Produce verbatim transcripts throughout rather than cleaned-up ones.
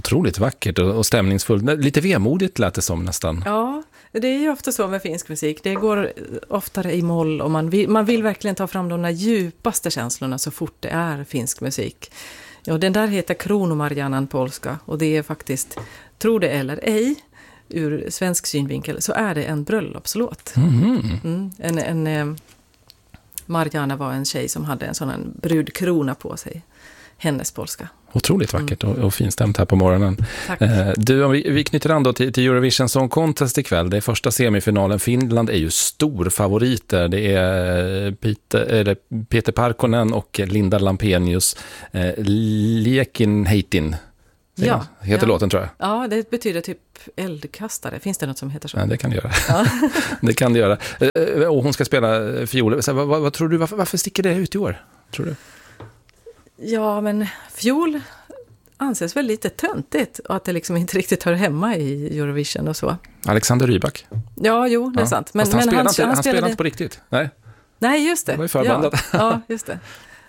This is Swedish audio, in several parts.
Otroligt vackert och stämningsfullt. Lite vemodigt lät det som nästan. Ja, det är ju ofta så med finsk musik. Det går oftare i moll och man vill, man vill verkligen ta fram de där djupaste känslorna så fort det är finsk musik. Ja, den där heter Kronomarjanan polska och det är faktiskt, tro det eller ej, ur svensk synvinkel så är det en bröllopslåt. Mm. Mm, en, en, eh, Marjana var en tjej som hade en sån här brudkrona på sig. Hennes polska. Otroligt vackert och, och finstämt här på morgonen. Tack. Eh, du, om vi, vi knyter an då till, till Eurovision Song Contest ikväll. Det är första semifinalen. Finland är ju stor favoriter. Det är Peter, eller Peter Parkkonen och Linda Lampenius. Eh, Liekin Heitin. Ja, heter ja. låten tror jag. Ja, det betyder typ eldkastare. Finns det något som heter så? Ja, det kan det göra. Ja. det kan det göra. Eh, och hon ska spela fiol. Så, vad, vad, vad tror du? Varför, varför sticker det ut i år? Tror du? Ja, men fiol anses väl lite töntigt och att det liksom inte riktigt hör hemma i Eurovision och så. Alexander Rybak. Ja, jo, det är ja. sant. Men, han, men spelade han, inte, han, han spelade spelade inte på riktigt. Nej, Nej just det. det var ju förbandat. Ja, ja, just det.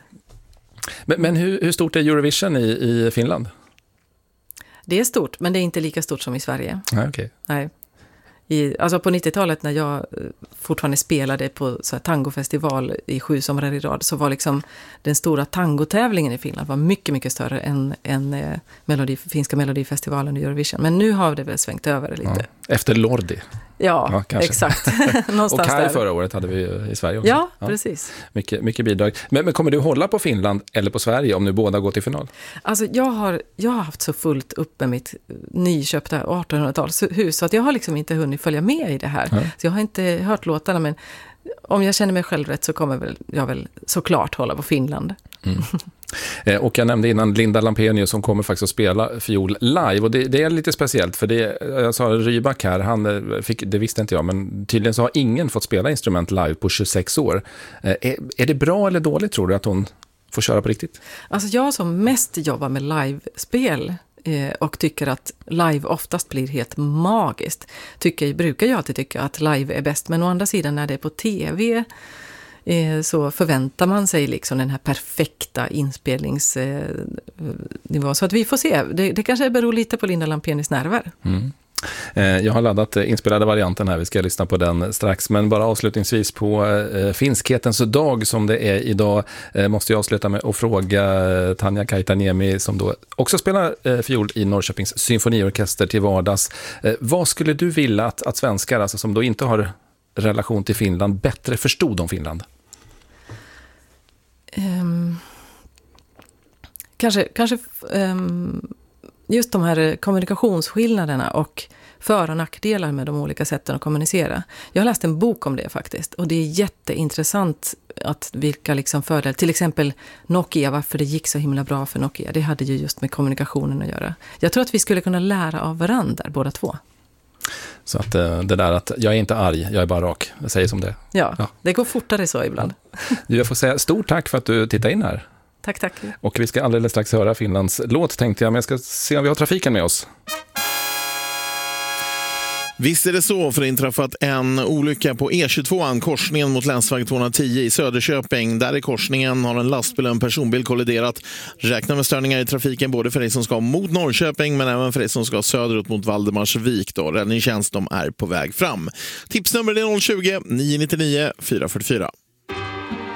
men men hur, hur stort är Eurovision i, i Finland? Det är stort, men det är inte lika stort som i Sverige. Nej, okej. Nej. I, alltså på nittiotalet när jag fortfarande spelade på så här tangofestival i sju somrar i rad så var liksom den stora tangotävlingen i Finland var mycket, mycket större än, än eh, Melodi, finska melodifestivalen i Eurovision. Men nu har det väl svängt över lite. Ja. Efter Lordi. Ja, Ja, exakt. Någonstans och Kaj där. förra året hade vi i Sverige också. Ja, ja. Precis. Mycket, mycket bidrag. Men, men kommer du hålla på Finland eller på Sverige om nu båda går till final? Alltså jag har, jag har haft så fullt upp med mitt nyköpta artonhundratals-hus så att jag har liksom inte hunnit följa med i det här. Ja. Så jag har inte hört låtarna, men om jag känner mig själv rätt så kommer väl, jag väl såklart hålla på Finland. Mm. Eh, och jag nämnde innan Linda Lampenius som kommer faktiskt att spela fiol live och det, det är lite speciellt för det, jag sa Rybak här, han fick, det visste inte jag men tydligen så har ingen fått spela instrument live på tjugosex år. Eh, är, är det bra eller dåligt tror du att hon får köra på riktigt? Alltså jag som mest jobbar med livespel eh, och tycker att live oftast blir helt magiskt tycker, brukar jag alltid tycka att live är bäst, men å andra sidan när det är på tv så förväntar man sig liksom den här perfekta inspelningsnivån. Så att vi får se. Det, det kanske beror lite på Linda Lampenius nerver. Mm. Jag har laddat inspelade varianten här. Vi ska lyssna på den strax. Men bara avslutningsvis på eh, finskhetens dag som det är idag eh, måste jag avsluta med att fråga Tanja Kaitaniemi som då också spelar eh, fiol i Norrköpings symfoniorkester till vardags. Eh, vad skulle du vilja att, att svenskar alltså, som då inte har relation till Finland bättre förstod om Finland? Um, kanske kanske um, just de här kommunikationsskillnaderna och för- och nackdelar med de olika sätten att kommunicera. Jag har läst en bok om det faktiskt och det är jätteintressant att vilka liksom fördelar, till exempel Nokia, varför det gick så himla bra för Nokia, det hade ju just med kommunikationen att göra. Jag tror att vi skulle kunna lära av varandra båda två. Så att det där att jag är inte arg, jag är bara rak. Jag säger som det. Ja, ja. Det går fortare så ibland. Du, jag får säga stort tack för att du tittade in här. Tack, tack. Och vi ska alldeles strax höra Finlands låt tänkte jag, men jag ska se om vi har trafiken med oss. Visst är det så, för det inträffat en olycka på E tjugotvåan, korsningen mot länsväg tvåhundratio i Söderköping. Där i korsningen har en lastbil och en personbil kolliderat. Räkna med störningar i trafiken både för dig som ska mot Norrköping men även för dig som ska söderut mot Valdemarsvik. Då. Räddningstjänst de är på väg fram. Tipsnummer är noll tjugo, nio nio nio, fyra fyra fyra.